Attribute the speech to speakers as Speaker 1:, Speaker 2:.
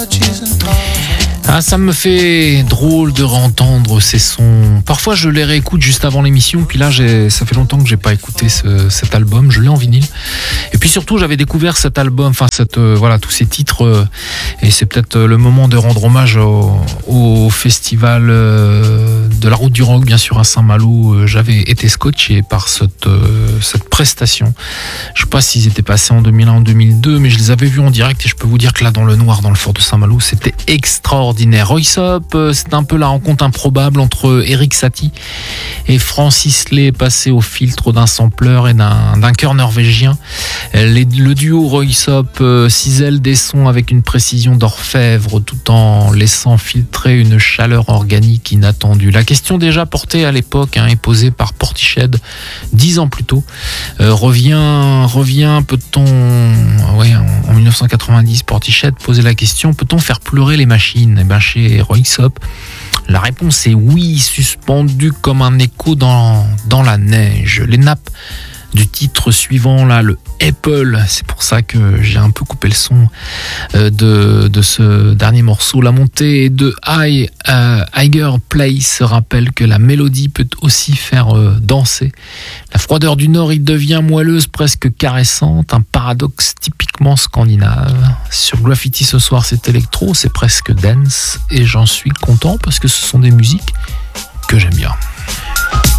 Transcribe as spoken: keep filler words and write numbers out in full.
Speaker 1: Ah, ça me fait drôle de réentendre ces sons. Parfois, je les réécoute juste avant l'émission. Puis là, j'ai, ça fait longtemps que j'ai pas écouté ce, cet album. Je l'ai en vinyle. Et puis surtout, j'avais découvert cet album, enfin, cette, euh, voilà, tous ces titres. Euh, et c'est peut-être le moment de rendre hommage au, au festival euh, de la Route du Rock, bien sûr, à Saint-Malo. Euh, j'avais été scotché par cette, euh, cette prestation. Je sais pas s'ils étaient passés en deux mille un, en deux mille deux, mais je les avais vus en direct. Et je peux vous dire que là, dans le noir, dans le fort de Saint-Malo, c'était extraordinaire. Röyksopp, c'est un peu la rencontre improbable entre Erik Satie et Francis Lee, passé au filtre d'un sampleur et d'un, d'un chœur norvégien. Les, le duo Röyksopp euh, cisèle des sons avec une précision d'orfèvre tout en laissant filtrer une chaleur organique inattendue. La question déjà portée à l'époque hein, et posée par Portishead dix ans plus tôt euh, revient, revient peut-on, ouais, en, en dix-neuf cent quatre-vingt-dix, Portishead posait la question: peut-on faire pleurer les machines? Et ben chez Röyksopp, la réponse est oui, suspendu comme un écho dans, dans la neige. Les nappes du titre suivant, là, le Apple, c'est pour ça que j'ai un peu coupé le son euh, de, de ce dernier morceau. La montée de High, euh, Higher Place rappelle que la mélodie peut aussi faire euh, danser. La froideur du Nord, il devient moelleuse, presque caressante, un paradoxe typiquement scandinave. Sur Graffiti ce soir, c'est électro, c'est presque dance, et j'en suis content parce que ce sont des musiques que j'aime bien.